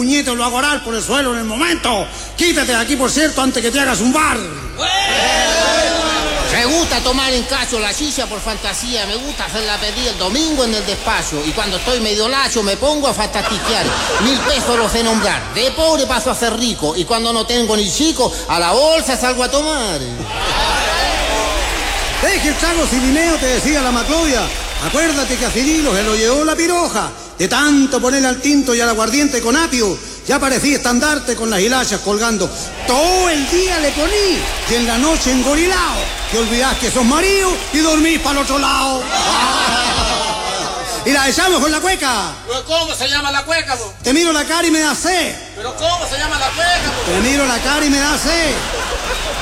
puñetos lo hago orar por el suelo en el momento. Quítate de aquí, por cierto, antes que te hagas un bar. Me gusta tomar en cacho la chicha por fantasía, me gusta hacer la pedida el domingo en el despacho y cuando estoy medio lacho me pongo a fantastiquear. 1000 pesos los sé nombrar, de pobre paso a ser rico y cuando no tengo ni chico, a la bolsa salgo a tomar. Deje el trago Cirineo, te decía la Maclovia. Acuérdate que a Cirilo se lo llevó la piroja. De tanto ponerle al tinto y al aguardiente con apio, ya parecía estandarte con las hilachas colgando. Todo el día le poní y en la noche engorilao. Te olvidás que sos marido y dormís para el otro lado. Y la echamos con la cueca. ¿Pero cómo se llama la cueca, vos? Te miro la cara y me da sed. ¿Pero cómo se llama la cueca, vos? Te miro la cara y me da sed.